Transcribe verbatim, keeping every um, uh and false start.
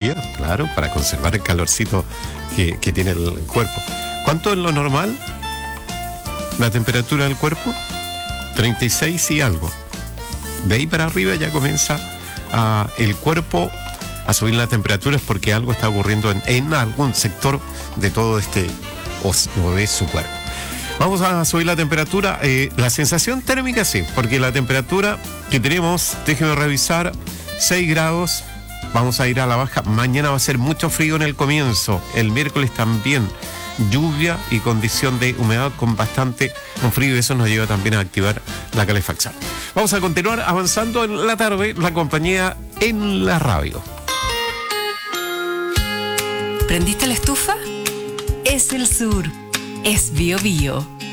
fría, claro, para conservar el calorcito que, que tiene el cuerpo. ¿Cuánto es lo normal? La temperatura del cuerpo, treinta y seis y algo. De ahí para arriba ya comienza uh, el cuerpo a subir la temperatura, es porque algo está ocurriendo en, en algún sector de todo este o de su cuerpo. Vamos a subir la temperatura, eh, la sensación térmica sí, porque la temperatura que tenemos, déjenme revisar, seis grados, vamos a ir a la baja. Mañana va a ser mucho frío en el comienzo, el miércoles también, lluvia y condición de humedad con bastante frío, y eso nos lleva también a activar la calefacción. Vamos a continuar avanzando en la tarde, la compañía en la radio. ¿Prendiste la estufa? Es el sur, es Bio Bio.